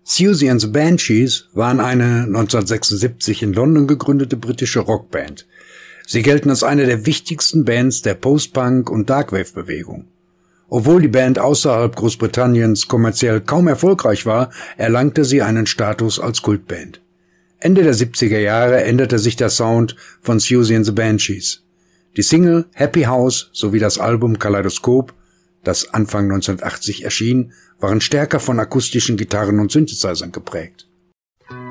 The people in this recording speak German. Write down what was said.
Siouxsie and the Banshees waren eine 1976 in London gegründete britische Rockband. Sie gelten als eine der wichtigsten Bands der Post-Punk- und Darkwave-Bewegung. Obwohl die Band außerhalb Großbritanniens kommerziell kaum erfolgreich war, erlangte sie einen Status als Kultband. Ende der 70er Jahre änderte sich der Sound von Siouxsie and the Banshees. Die Single Happy House sowie das Album Kaleidoskop, das Anfang 1980 erschien, waren stärker von akustischen Gitarren und Synthesizern geprägt.